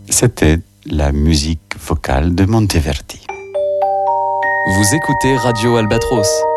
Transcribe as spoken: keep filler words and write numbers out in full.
C'était la musique vocale de Monteverdi. Vous écoutez Radio Albatros.